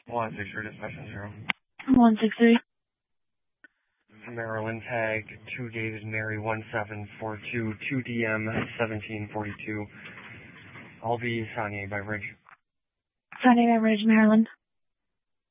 163 dispatch 0. 163. Maryland tag 2 David Mary 1742 2 DM 1742. I'll be Saunier by Bridge. Saunier by Bridge, Maryland.